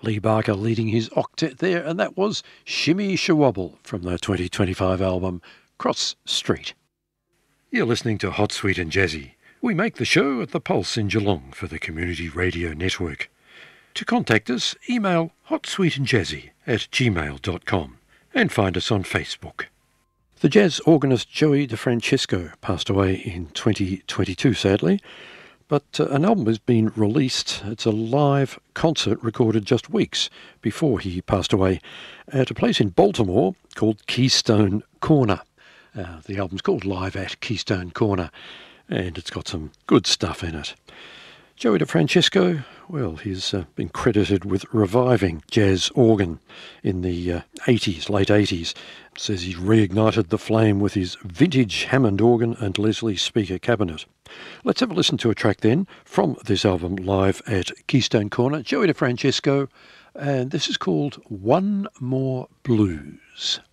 Lee Barker leading his octet there, and that was Shimmy Shawobble from the 2025 album Cross Street. You're listening to Hot, Sweet and Jazzy. We make the show at the Pulse in Geelong for the Community Radio Network. To contact us, email hotsweetandjazzy@gmail.com and find us on Facebook. The jazz organist Joey DeFrancesco passed away in 2022, sadly. But an album has been released. It's a live concert recorded just weeks before he passed away at a place in Baltimore called Keystone Corner. The album's called Live at Keystone Corner, and it's got some good stuff in it. Joey DeFrancesco, well, he's been credited with reviving jazz organ in the 80s, late 80s. It says he reignited the flame with his vintage Hammond organ and Leslie speaker cabinet. Let's have a listen to a track then from this album, Live at Keystone Corner, Joey DeFrancesco, and this is called One More Blues.